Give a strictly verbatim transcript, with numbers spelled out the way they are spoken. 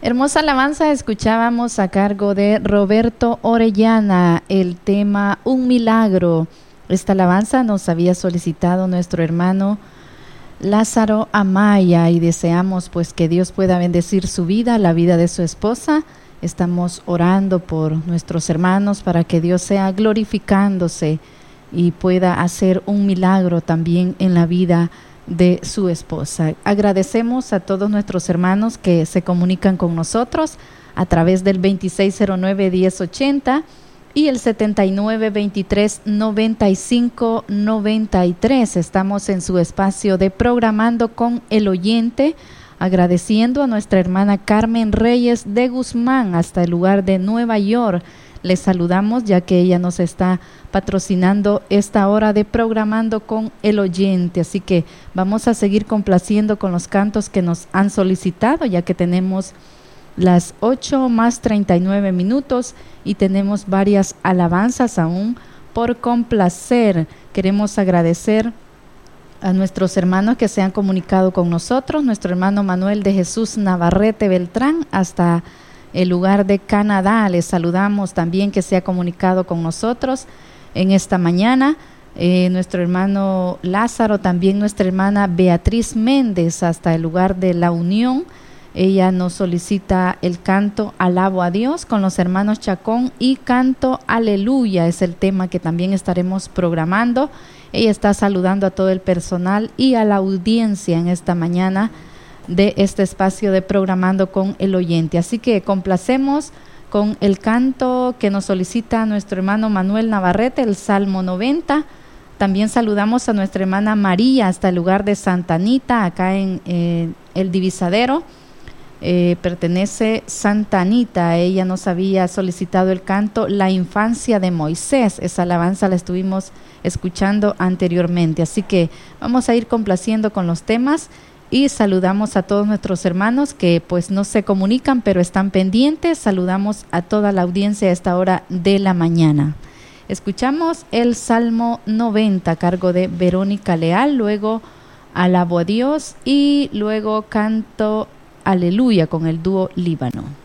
Hermosa alabanza escuchábamos a cargo de Roberto Orellana, el tema Un Milagro. Esta alabanza nos había solicitado nuestro hermano Lázaro Amaya y deseamos pues que Dios pueda bendecir su vida, la vida de su esposa. Estamos orando por nuestros hermanos para que Dios sea glorificándose y pueda hacer un milagro también en la vida de su esposa. Agradecemos a todos nuestros hermanos que se comunican con nosotros a través del veintiséis cero nueve, diez ochenta y el setenta y nueve, veintitrés, noventa y cinco, noventa y tres. Estamos en su espacio de Programando con el Oyente, agradeciendo a nuestra hermana Carmen Reyes de Guzmán hasta el lugar de Nueva York. Les saludamos ya que ella nos está patrocinando esta hora de Programando con el Oyente, así que vamos a seguir complaciendo con los cantos que nos han solicitado, ya que tenemos las ocho más treinta y nueve minutos y tenemos varias alabanzas aún por complacer. Queremos agradecer a nuestros hermanos que se han comunicado con nosotros, nuestro hermano Manuel de Jesús Navarrete Beltrán hasta el lugar de Canadá. Les saludamos también que se ha comunicado con nosotros en esta mañana. Eh, nuestro hermano Lázaro, también nuestra hermana Beatriz Méndez hasta el lugar de La Unión. Ella nos solicita el canto Alabo a Dios con los hermanos Chacón y Canto Aleluya. Es el tema que también estaremos programando. Ella está saludando a todo el personal y a la audiencia en esta mañana de este espacio de Programando con el Oyente. Así que complacemos con el canto que nos solicita nuestro hermano Manuel Navarrete, el Salmo noventa. También saludamos a nuestra hermana María hasta el lugar de Santa Anita, acá en eh, el Divisadero. Eh, pertenece Santa Anita. Ella nos había solicitado el canto La Infancia de Moisés. Esa alabanza la estuvimos escuchando anteriormente. Así que vamos a ir complaciendo con los temas. Y saludamos a todos nuestros hermanos que pues no se comunican, pero están pendientes. Saludamos a toda la audiencia a esta hora de la mañana. Escuchamos el Salmo noventa a cargo de Verónica Leal, luego Alabo a Dios y luego Canto Aleluya con el dúo Líbano.